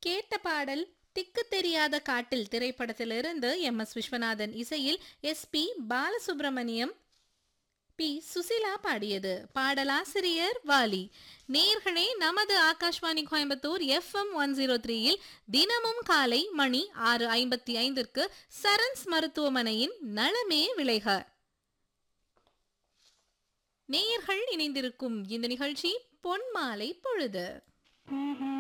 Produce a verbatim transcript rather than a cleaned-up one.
கேட்ட பாடல் திக்கு தெரியாத காட்டில் திரைப்படத்திலிருந்து எம் எஸ் விஸ்வநாதன் இசையில் S B Balasubramaniam B Susheela பாடியது. பாடலாசிரியர் வாலி. நேர்களே, நமது Akashvani Coimbatore F M one zero த்ரீயில் தினமும் காலை மணி ஆறு ஐம்பத்தி ஐந்திற்கு சரண்ஸ் மருத்துவமனையின் நலமே விளைக. நேயர்கள் இணைந்திருக்கும் இந்த நிகழ்ச்சி பொன்மாலை பொழுது.